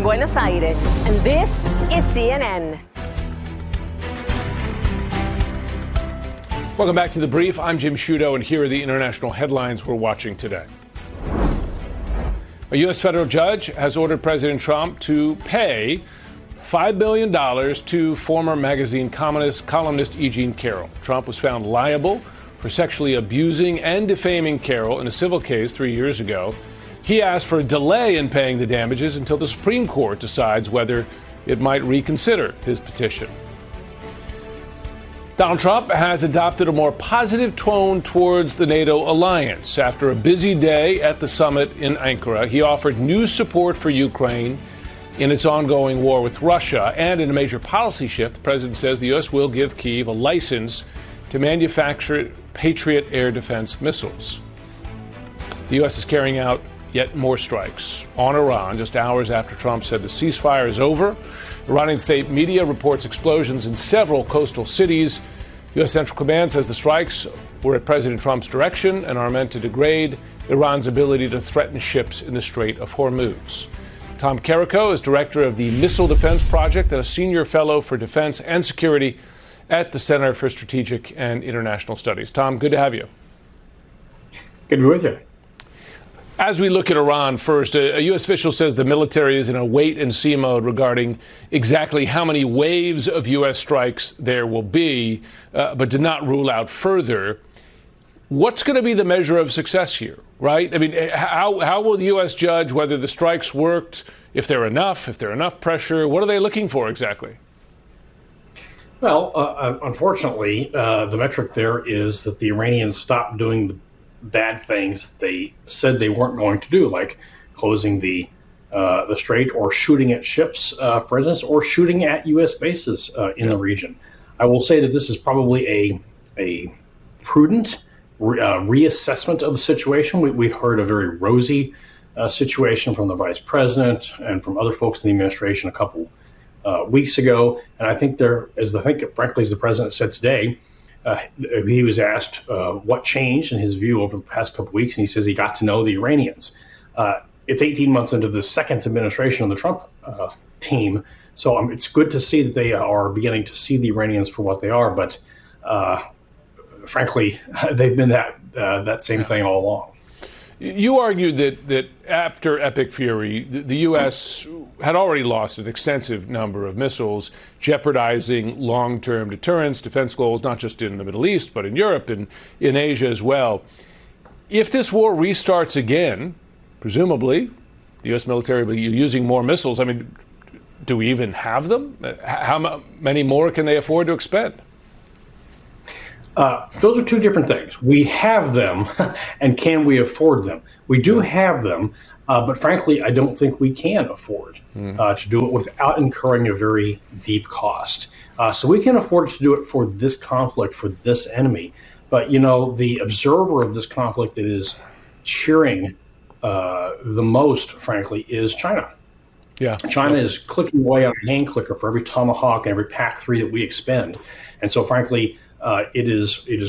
Buenos Aires, and this is CNN. Welcome back to The Brief. I'm Jim Sciutto, and here are the international headlines we're watching today. A U.S. federal judge has ordered President Trump to pay $5 billion to former magazine columnist E. Jean Carroll. Trump was found liable for sexually abusing and defaming Carroll in a civil case 3 years ago. He asked for a delay in paying the damages until the Supreme Court decides whether it might reconsider his petition. Donald Trump has adopted a more positive tone towards the NATO alliance. After a busy day at the summit in Ankara, he offered new support for Ukraine in its ongoing war with Russia. And in a major policy shift, the president says the U.S. will give Kyiv a license to manufacture Patriot air defense missiles. The U.S. is carrying out yet more strikes on Iran just hours after Trump said the ceasefire is over. Iranian state media reports explosions in several coastal cities. U.S. Central Command says the strikes were at President Trump's direction and are meant to degrade Iran's ability to threaten ships in the Strait of Hormuz. Tom Carrico is director of the Missile Defense Project and a senior fellow for defense and security at the Center for Strategic and International Studies. Tom, good to have you. Good to be with you. As we look at Iran first, a U.S. official says the military is in a wait-and-see mode regarding exactly how many waves of U.S. strikes there will be, but did not rule out further. What's going to be the measure of success here, right? I mean, how will the U.S. judge whether the strikes worked, if they're enough pressure? What are they looking for exactly? Well, unfortunately, the metric there is that the Iranians stopped doing the bad things they said they weren't going to do, like closing the strait or shooting at ships, for instance, or shooting at U.S. bases in the region. I will say that this is probably a prudent reassessment of the situation. We heard a very rosy situation from the vice president and from other folks in the administration a couple weeks ago, and I think frankly, as the president said today, he was asked what changed in his view over the past couple of weeks, and he says he got to know the Iranians. It's 18 months into the second administration of the Trump team, so it's good to see that they are beginning to see the Iranians for what they are, but frankly, they've been that same thing all along. You argued that after Epic Fury, the U.S. had already lost an extensive number of missiles, jeopardizing long-term deterrence, defense goals, not just in the Middle East, but in Europe and in Asia as well. If this war restarts again, presumably, the U.S. military will be using more missiles. I mean, do we even have them? How many more can they afford to expend? Those are two different things. We have them, and can we afford them? We do have them, but frankly, I don't think we can afford to do it without incurring a very deep cost. So we can afford to do it for this conflict, for this enemy. But, the observer of this conflict that is cheering the most, frankly, is China. Yeah. China is clicking away on a hand clicker for every Tomahawk and every PAC-3 that we expend. And so, frankly, it is